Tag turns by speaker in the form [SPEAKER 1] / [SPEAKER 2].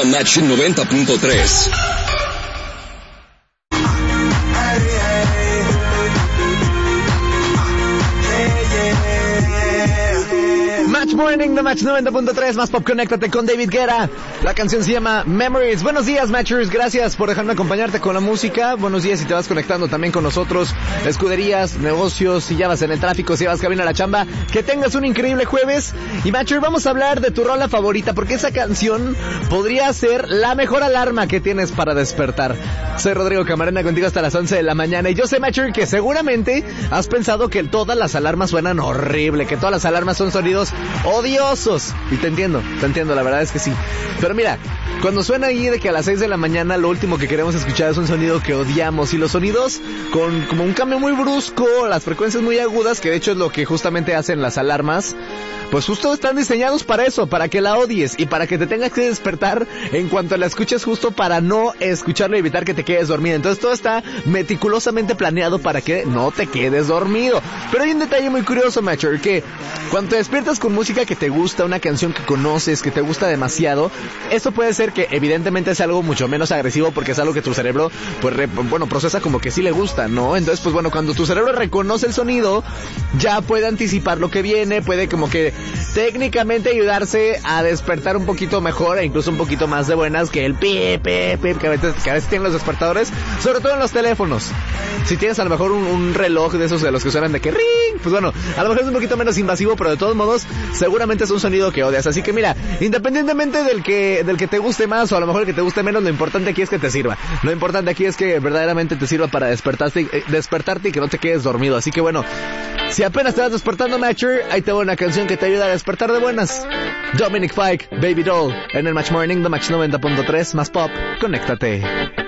[SPEAKER 1] The Match 90.3.
[SPEAKER 2] Morning, The Match 90.3, más pop, conéctate con David Guetta. La canción se llama Memories. Buenos días, Matchers, gracias por dejarme acompañarte con la música. Buenos días si te vas conectando también con nosotros. Escuderías, negocios, si ya vas en el tráfico, si vas camino a la chamba. Que tengas un increíble jueves. Y Matcher, vamos a hablar de tu rola favorita, porque esa canción podría ser la mejor alarma que tienes para despertar. Soy Rodrigo Camarena, contigo hasta las 11 de la mañana. Y yo sé, Matcher, que seguramente has pensado que todas las alarmas suenan horrible, que todas las alarmas son sonidos odiosos. Y te entiendo, la verdad es que sí. Pero mira, cuando suena ahí de que a las 6 de la mañana lo último que queremos escuchar es un sonido que odiamos. Y los sonidos con como un cambio muy brusco, las frecuencias muy agudas, que de hecho es lo que justamente hacen las alarmas, pues justo están diseñados para eso, para que la odies y para que te tengas que despertar en cuanto la escuches, justo para no escucharlo y evitar que te quedes dormido. Entonces todo está meticulosamente planeado para que no te quedes dormido. Pero hay un detalle muy curioso, Matcher, que cuando te despiertas con música que te gusta, una canción que conoces, que te gusta demasiado, eso puede ser que evidentemente es algo mucho menos agresivo, porque es algo que tu cerebro pues procesa como que sí le gusta, ¿no? Entonces pues bueno, cuando tu cerebro reconoce el sonido, ya puede anticipar lo que viene, puede como que técnicamente ayudarse a despertar un poquito mejor e incluso un poquito más de buenas que el pip, pip, pip que a veces tienen los despertadores, sobre todo en los teléfonos. Si tienes a lo mejor un reloj de esos de los que suenan de que ring, pues bueno, a lo mejor es un poquito menos invasivo, pero de todos modos seguramente es un sonido que odias. Así que mira, independientemente del que te guste más o a lo mejor el que te guste menos, lo importante aquí es que te sirva. Lo importante aquí es que verdaderamente te sirva para despertarte y que no te quedes dormido. Así que bueno, si apenas te vas despertando, Matcher, ahí te voy una canción que te ayuda a despertar de buenas. Dominic Fike, Baby Doll, en el Match Morning, The Match 90.3, más pop, conéctate.